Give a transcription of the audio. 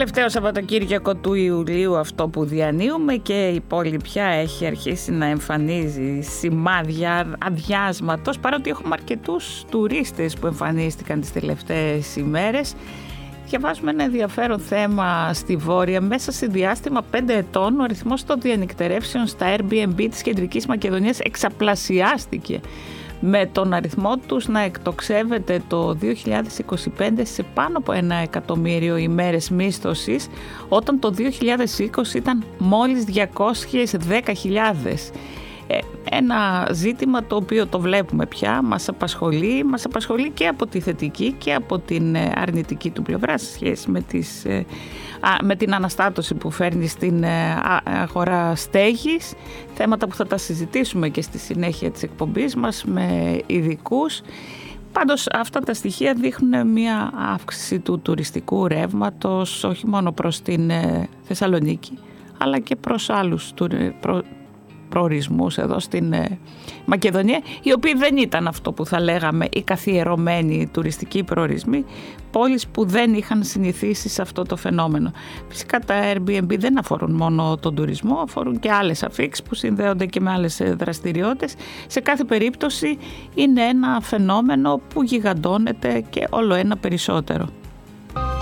Τελευταίο Σαββατοκύριακο του Ιουλίου αυτό που διανύουμε και η πόλη πια έχει αρχίσει να εμφανίζει σημάδια αδειάσματος, παρότι έχουμε αρκετούς τουρίστες που εμφανίστηκαν τις τελευταίες ημέρες. Διαβάζουμε ένα ενδιαφέρον θέμα στη Βόρεια. Μέσα σε διάστημα 5 ετών ο αριθμός των διανυκτερεύσεων στα Airbnb της Κεντρικής Μακεδονίας εξαπλασιάστηκε, με τον αριθμό τους να εκτοξεύεται το 2025 σε πάνω από 1 εκατομμύριο ημέρες μίσθωσης, όταν το 2020 ήταν μόλις 210.000. Ένα ζήτημα το οποίο το βλέπουμε πια, μας απασχολεί και από τη θετική και από την αρνητική του πλευρά σε σχέση με την αναστάτωση που φέρνει στην αγορά στέγης, θέματα που θα τα συζητήσουμε και στη συνέχεια της εκπομπής μας με ειδικούς. Πάντως αυτά τα στοιχεία δείχνουν μια αύξηση του τουριστικού ρεύματος, όχι μόνο προς την Θεσσαλονίκη αλλά και προς άλλους προορισμούς εδώ στην Μακεδονία, οι οποίοι δεν ήταν αυτό που θα λέγαμε οι καθιερωμένοι τουριστικοί προορισμοί, πόλεις που δεν είχαν συνηθίσει σε αυτό το φαινόμενο. Φυσικά τα Airbnb δεν αφορούν μόνο τον τουρισμό, αφορούν και άλλες αφίξεις που συνδέονται και με άλλες δραστηριότητες. Σε κάθε περίπτωση είναι ένα φαινόμενο που γιγαντώνεται και όλο ένα περισσότερο.